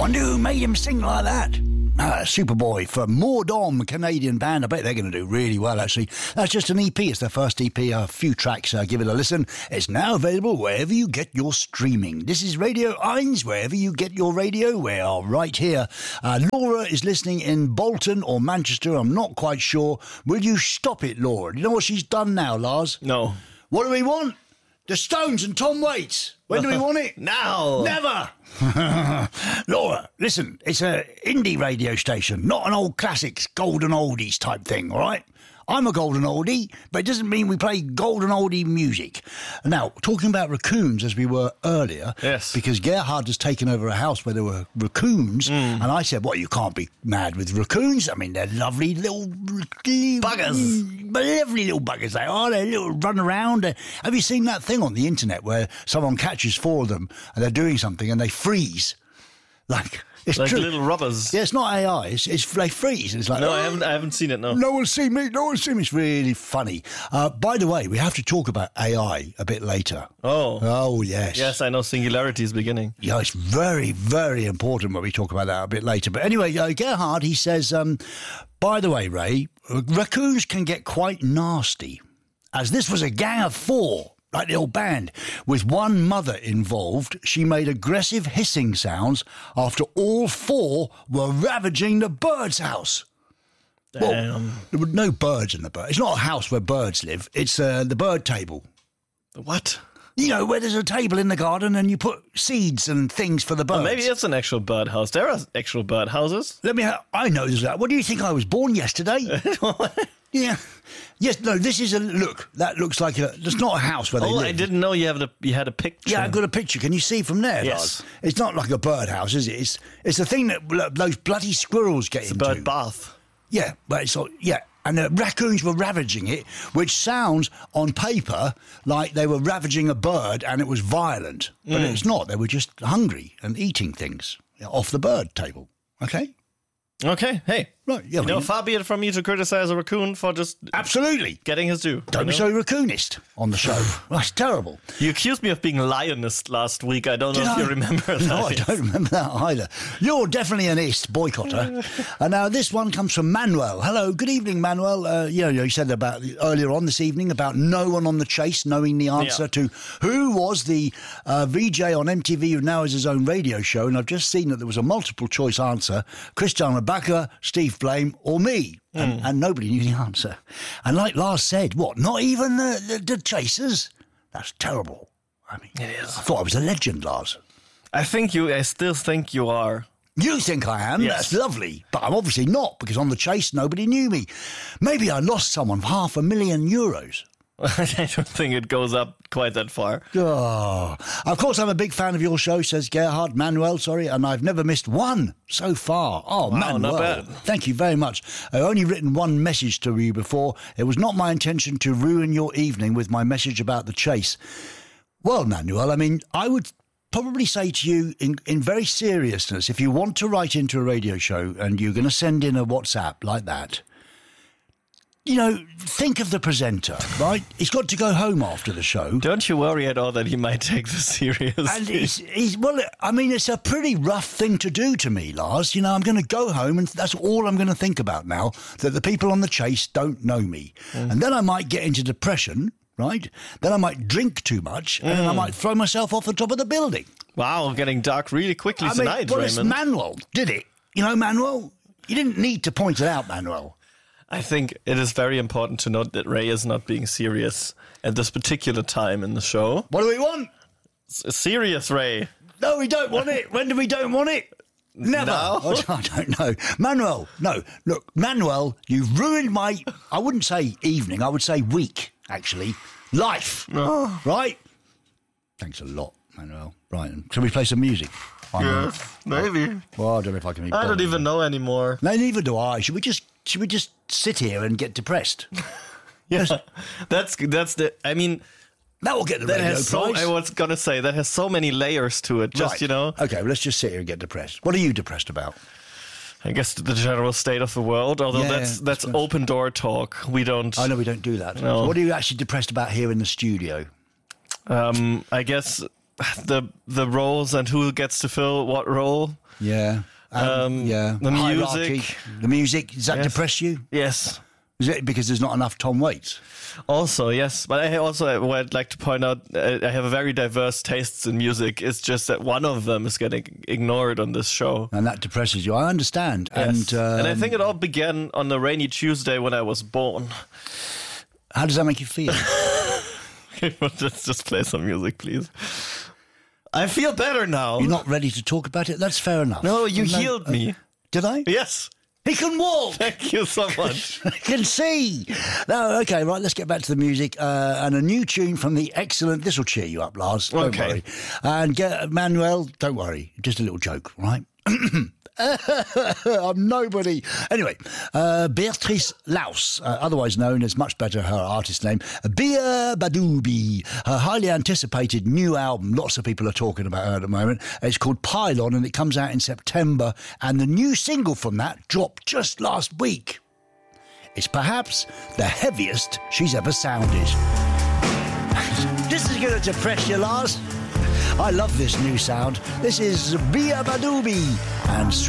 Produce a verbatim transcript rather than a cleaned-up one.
wonder who made him sing like that. Uh, Superboy for Mordom, Canadian band. I bet they're going to do really well, actually. That's just an E P. It's their first E P. A few tracks. Uh, give it a listen. It's now available wherever you get your streaming. This is Radio Eins, wherever you get your radio. We are right here. Uh, Laura is listening in Bolton or Manchester. I'm not quite sure. Will you stop it, Laura? You know what she's done now, Lars? No. What do we want? The Stones and Tom Waits. When do we want it? Now. Never. Laura, listen, it's a indie radio station, not an old classics, golden oldies type thing, all right? I'm a golden oldie, but it doesn't mean we play golden oldie music. Now, talking about raccoons as we were earlier, yes, because Gerhard has taken over a house where there were raccoons, mm. and I said, well, you can't be mad with raccoons. I mean, they're lovely little buggers. Lovely little buggers they are. They little run around. Have you seen that thing on the internet where someone catches four of them and they're doing something and they freeze? Like... It's like true. Little robbers. Yeah, it's not A I. It's, it's they freeze. It's like no, oh, I haven't. I haven't seen it. No, no one's seen me. No one's seen me. It's really funny. Uh, by the way, we have to talk about A I a bit later. Oh, oh yes, yes. I know Singularity is beginning. Yeah, it's very, very important when we talk about that a bit later. But anyway, uh, Gerhard, he says. Um, by the way, Ray, raccoons can get quite nasty, as this was a gang of four. Like the old band. With one mother involved, she made aggressive hissing sounds after all four were ravaging the bird's house. Damn. Well, there were no birds in the bird. It's not a house where birds live. It's uh, the bird table. What? You know, where there's a table in the garden and you put seeds and things for the birds. Oh, maybe it's an actual bird house. There are actual bird houses. Let me ha- I know there's that. What do you think I was born yesterday? Yeah. Yes, no, this is a... Look, that looks like a... It's not a house where they oh, live. I didn't know you, have a, you had a picture. Yeah, I've got a picture. Can you see from there, Yes. Lars? It's not like a birdhouse, is it? It's it's the thing that bl- those bloody squirrels get it's into. a bird bath. Yeah, but it's like... Yeah, and the raccoons were ravaging it, which sounds, on paper, like they were ravaging a bird and it was violent. But Mm. it's not. They were just hungry and eating things off the bird table. Okay? Okay, hey. Right, yeah. You know, far be it from me to criticize a raccoon for just... Absolutely. Getting his due. Don't be so raccoonist on the show. That's terrible. You accused me of being lionist last week. I don't know Did if I? you remember that. No, I don't remember that either. You're definitely an ist boycotter. And now this one comes from Manuel. Hello, good evening, Manuel. Uh, you know, you said about earlier on this evening about no one on the chase knowing the answer Yeah. to who was the uh, V J on M T V who now has his own radio show. And I've just seen that there was a multiple choice answer: Christian Rebecca, Steve Blame, or me. And, mm. and nobody knew the answer. And like Lars said, what, not even the, the, the chasers? That's terrible. I mean, it is. I thought I was a legend, Lars. I think you, I still think you are. You think I am? Yes. That's lovely. But I'm obviously not, because on the chase, nobody knew me. Maybe I lost someone for half a million euros. I don't think it goes up quite that far. Oh. Of course, I'm a big fan of your show, says Gerhard, Manuel, sorry, and I've never missed one so far. Oh, wow, Manuel. not bad. Thank you very much. I've only written one message to you before. It was not my intention to ruin your evening with my message about the chase. Well, Manuel, I mean, I would probably say to you in, in very seriousness, if you want to write into a radio show and you're going to send in a WhatsApp like that, you know, think of the presenter, right? He's got to go home after the show. Don't you worry at all that he might take this seriously. And he's, he's, well, I mean, it's a pretty rough thing to do to me, Lars. You know, I'm going to go home and that's all I'm going to think about now, that the people on the chase don't know me. Mm. And then I might get into depression, right? Then I might drink too much and mm. then I might throw myself off the top of the building. Wow, getting dark really quickly I tonight, mean, well, Raymond. It's Manuel did it. You know, Manuel, you didn't need to point it out, Manuel. I think it is very important to note that Ray is not being serious at this particular time in the show. What do we want? S- serious, Ray. No, we don't want it. When do we don't want it? Never. No. Oh, I don't know. Manuel, no. Look, Manuel, you've ruined my, I wouldn't say evening, I would say week, actually. Life. Oh. Right? Thanks a lot, Manuel. Right, shall we play some music? Yes, maybe. Well, I don't know if I can be I don't even know anymore. No, neither do I. Should we just should we just sit here and get depressed? Yeah, that's that's the. I mean, that will get the that radio has prize. So, I was gonna say that has so many layers to it. Just right. you know. Okay, well, let's just sit here and get depressed. What are you depressed about? I guess the general state of the world. Although yeah, that's that's open door talk. We don't. I know we don't do that. No. So what are you actually depressed about here in the studio? Um, I guess the the roles and who gets to fill what role. Yeah. Um, Um, yeah. the Hierarchy. music. The music. Does that Yes. depress you? Yes. Is it because there's not enough Tom Waits? Also, yes, but I also would like to point out uh, I have a very diverse tastes in music. It's just that one of them is getting ignored on this show. And that depresses you. I understand. Yes. And, um, and I think it all began on a rainy Tuesday when I was born. how does that make you feel? Let's just play some music, please. I feel better now. You're not ready to talk about it? That's fair enough. No, you No, healed uh, me. Did I? Yes. He can walk. Thank you so much. I can see. No, okay, right, let's get back to the music. Uh, and a new tune from the excellent... This will cheer you up, Lars. Don't Okay. worry. And get, Manuel, don't worry. Just a little joke, right? I'm nobody. Anyway, uh, Beatrice Laus, uh, otherwise known as, much better, her artist name, Bia Badoubi. Her highly anticipated new album, lots of people are talking about her at the moment. It's called Pylon, and it comes out in September. And the new single from that dropped just last week. It's perhaps the heaviest she's ever sounded. This is going to depress you, Lars. I love this new sound. This is Bia Badoubi and